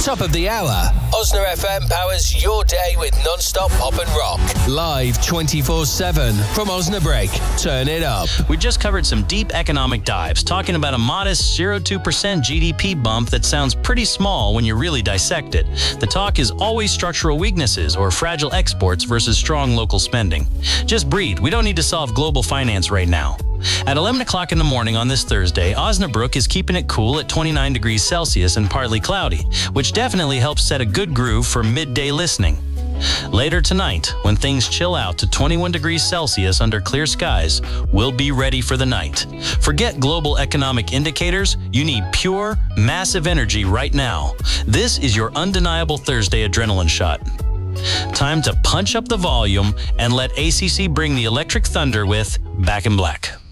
top of the hour, Osna FM powers your day with non-stop pop and rock. Live 24/7 from Osnabrück. Turn it up. We just covered some deep economic dives, talking about a modest 0.2% GDP bump that sounds pretty small when you really dissect it. The talk is always structural weaknesses or fragile exports versus strong local spending. Just breathe. We don't need to solve global finance right now. At 11 o'clock in the morning on this Thursday, Osnabrück is keeping it cool at 29 degrees Celsius and partly cloudy, which definitely helps set a good groove for midday listening. Later tonight, when things chill out to 21 degrees Celsius under clear skies, we'll be ready for the night. Forget global economic indicators. You need pure, massive energy right now. This is your undeniable Thursday adrenaline shot. Time to punch up the volume and let ACC bring the electric thunder with Back in Black.